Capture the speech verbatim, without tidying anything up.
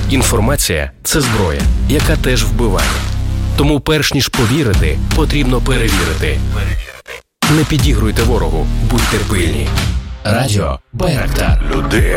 Інформація – це зброя, яка теж вбиває. Тому перш ніж повірити, потрібно перевірити. Не підігруйте ворогу, будьте пильні. Радіо Байрактар. Людина.